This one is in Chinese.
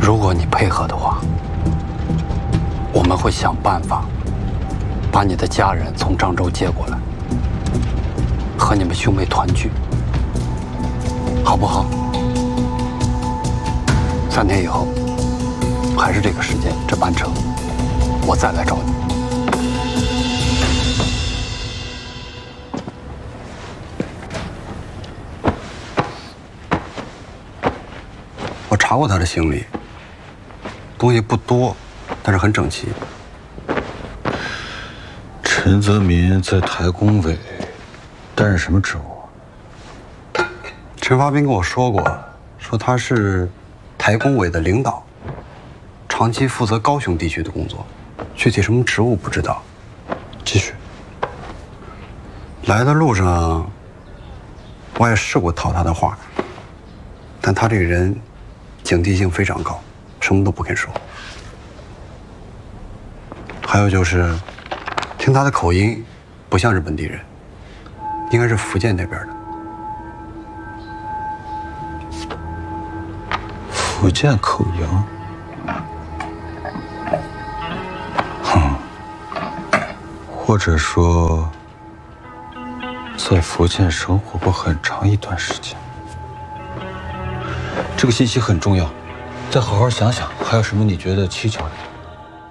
如果你配合的话，我们会想办法把你的家人从漳州接过来，和你们兄妹团聚，好不好？3天以后，还是这个时间，这班车，我再来找你。我查过他的行李，东西不多，但是很整齐。 陈泽民在台工委担任什么职务？ 陈发斌跟我说过，说他是台工委的领导，长期负责高雄地区的工作，具体什么职务不知道。继续。来的路上，我也试过套他的话，但他这个人警惕性非常高，什么都不肯说。还有就是，听他的口音，不像是本地人，应该是福建那边的。 福建口音，或者说，在福建生活过很长一段时间。这个信息很重要，再好好想想，还有什么你觉得蹊跷的？